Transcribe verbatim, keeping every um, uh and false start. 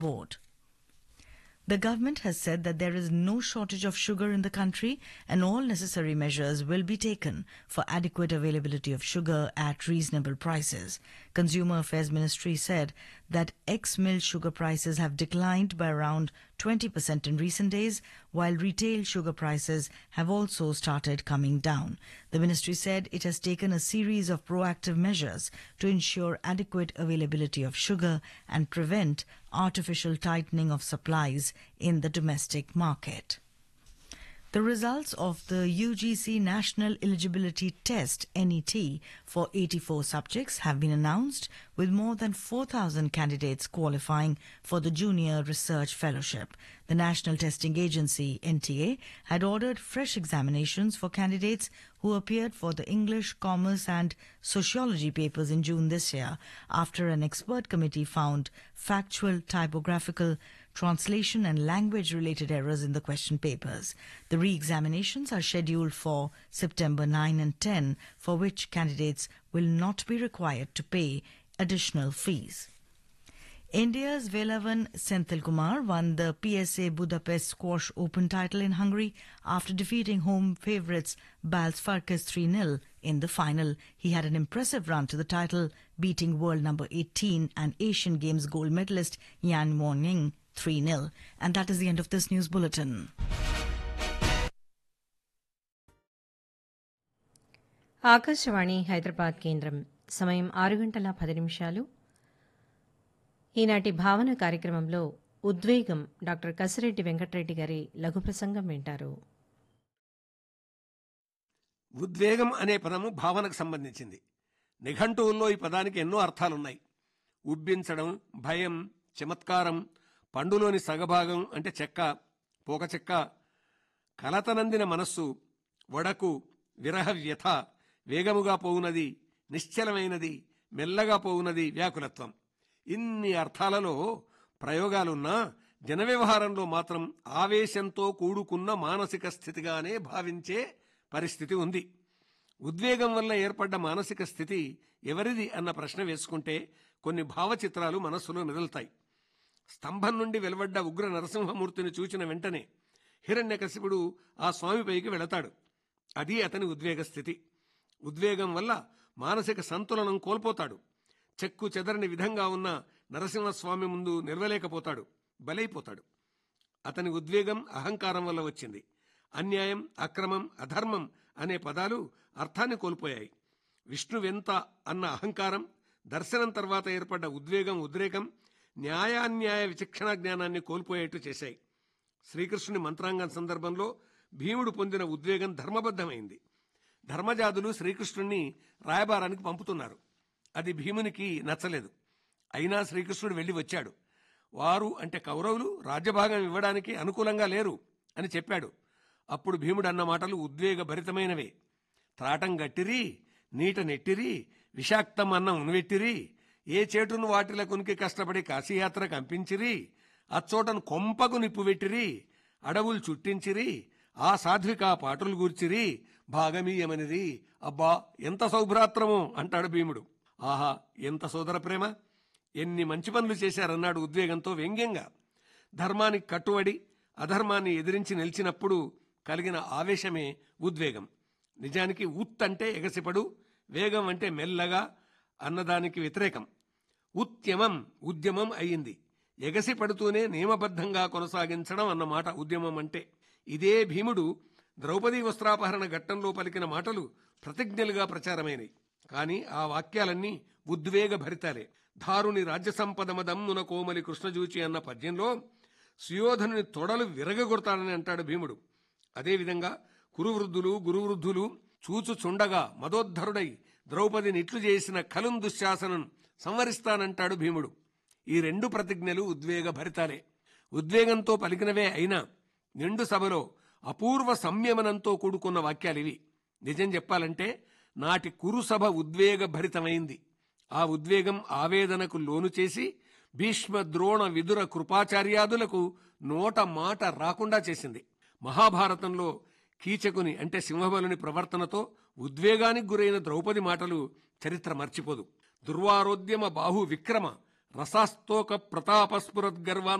Board. The government has said that there is no shortage of sugar in the country and all necessary measures will be taken for adequate availability of sugar at reasonable prices. Consumer Affairs Ministry said that ex-mill sugar prices have declined by around twenty percent in recent days, while retail sugar prices have also started coming down. The ministry said it has taken a series of proactive measures to ensure adequate availability of sugar and prevent artificial tightening of supplies in the domestic market. The results of the U G C National Eligibility Test N E T for eighty-four subjects have been announced, with more than four thousand candidates qualifying for the Junior Research Fellowship. The National Testing Agency, N T A, had ordered fresh examinations for candidates who appeared for the English, Commerce and Sociology papers in June this year, after an expert committee found factual, typographical, translation and language-related errors in the question papers. The re-examinations are scheduled for September ninth and tenth, for which candidates will not be required to pay additional fees. India's Velavan Senthilkumar won the P S A Budapest Squash Open title in Hungary after defeating home favourites Balzfarkas three nil in the final. He had an impressive run to the title, beating world number eighteen and Asian Games gold medalist Yan Won-ying three nil. And that is the end of this news bulletin. Akashvani Hyderabad కేంద్రం సమయం ఆరు గంటల పది నిమిషాలు. ఈనాటి భావన కార్యక్రమంలో ఉద్వేగం డాక్టర్ కసిరెడ్డి వెంకటరెడ్డి గారి లఘు ప్రసంగం వింటారు. ఉద్వేగం అనే పదము భావనకు సంబంధించింది. నిఘంటువుల్లో ఈ పదానికి ఎన్నో అర్థాలున్నాయి. ఉబ్బించడం, భయం, చమత్కారం, పండులోని సగభాగం అంటే చెక్క, పోక చెక్క, కలతనందిన మనస్సు, వడకు, విరహ వ్యథ, వేగముగా పోవునది, నిశ్చలమైనది, మెల్లగా పోవునది, వ్యాకులత్వం. ఇన్ని అర్థాలలో ప్రయోగాలున్నా జన వ్యవహారంలో మాత్రం ఆవేశంతో కూడుకున్న మానసిక స్థితిగానే భావించే పరిస్థితి ఉంది. ఉద్వేగం వల్ల ఏర్పడ్డ మానసిక స్థితి ఎవరిది అన్న ప్రశ్న వేసుకుంటే కొన్ని భావచిత్రాలు మనస్సులో మెదులుతాయి. స్తంభం నుండి వెలువడ్డ ఉగ్ర నరసింహమూర్తిని చూచిన వెంటనే హిరణ్యకశిపుడు ఆ స్వామిపైకి వెళతాడు. అది అతని ఉద్వేగ స్థితి. ఉద్వేగం వల్ల మానసిక సంతులనం కోల్పోతాడు. చెక్కు చెదరని విధంగా ఉన్న నరసింహస్వామి ముందు నిలవలేకపోతాడు, బలైపోతాడు. అతని ఉద్వేగం అహంకారం వల్ల వచ్చింది. అన్యాయం, అక్రమం, అధర్మం అనే పదాలు అర్థాన్ని కోల్పోయాయి. విష్ణువెంత అన్న అహంకారం, దర్శనం తర్వాత ఏర్పడ్డ ఉద్వేగం, ఉద్రేకం న్యాయాన్యాయ విచక్షణ జ్ఞానాన్ని కోల్పోయేట్టు చేశాయి. శ్రీకృష్ణుని మంత్రాంగం సందర్భంలో భీముడు పొందిన ఉద్వేగం ధర్మబద్ధమైంది. ధర్మజాదులు శ్రీకృష్ణుణ్ణి రాయబారానికి పంపుతున్నారు. అది భీమునికి నచ్చలేదు. అయినా శ్రీకృష్ణుడు వెళ్లి వచ్చాడు. వారు అంటే కౌరవులు రాజ్యభాగం ఇవ్వడానికి అనుకూలంగా లేరు అని చెప్పాడు. అప్పుడు భీముడు అన్న మాటలు ఉద్వేగ భరితమైనవే. త్రాటం గట్టిరి, నీట నెట్టిరి, విషాక్తం అన్నం ఉనివెట్టిరి, ఏ చేటును వాటిల కొనికి కష్టపడి కాశీయాత్ర కంపించిరి, అచ్చోటను కొంపకు నిప్పు పెట్టిరి, అడవులు చుట్టించిరి, ఆ సాధ్విక పాటలు గూర్చిరి, భాగమీయమనిది. అబ్బా ఎంత సౌభ్రాత్రమో అంటాడు భీముడు. ఆహా ఎంత సోదర ప్రేమ, ఎన్ని మంచి పనులు చేశారన్నాడు ఉద్వేగంతో వ్యంగ్యంగా. ధర్మానికి కట్టుబడి అధర్మాన్ని ఎదిరించి నిలిచినప్పుడు కలిగిన ఆవేశమే ఉద్వేగం. నిజానికి ఉత్ అంటే ఎగసిపడు, వేగం అంటే మెల్లగా అన్నదానికి వ్యతిరేకం. ఉద్యమం ఉద్యమం అయ్యింది. ఎగసిపడుతూనే నియమబద్ధంగా కొనసాగించడం అన్నమాట ఉద్యమం అంటే. ఇదే భీముడు ద్రౌపదీ వస్త్రాపహరణ ఘట్టంలో పలికిన మాటలు ప్రతిజ్ఞలుగా ప్రచారమైనవి. కాని ఆ వాక్యాలన్నీ ఉద్వేగ భరితాలే. ధారుని రాజ్య సంపద మదమ్మున కోమలి కృష్ణజూచి అన్న పద్యంలో సుయోధనుని తొడలు విరగగొడతాడని అంటాడు భీముడు. అదేవిధంగా కురువృద్ధులు గురువృద్ధులు చూచుచుండగా మదోద్ధరుడై ద్రౌపదిని ఇట్లు చేసిన కలుం దుశ్శాసనం సంవరిస్తానంటాడు భీముడు. ఈ రెండు ప్రతిజ్ఞలు ఉద్వేగ భరితాలే. ఉద్వేగంతో పలికినవే అయినా నిండు సభలో అపూర్వ సంయమనంతో కూడుకున్న వాక్యాలివి. నిజం చెప్పాలంటే నాటి కురుసభ ఉద్వేగ భరితమైంది. ఆ ఉద్వేగం ఆవేదనకు లోను చేసి భీష్మ, ద్రోణ, విదుర, కృపాచార్యాదులకు నోట మాట రాకుండా చేసింది. మహాభారతంలో కీచకుని అంటే సింహబలుని ప్రవర్తనతో ఉద్వేగానికి గురైన ద్రౌపది మాటలు చరిత్ర మర్చిపోదు. దుర్వారోద్యమ బాహు విక్రమ రసాస్తోక ప్రతాపస్ఫురద్గర్వాన్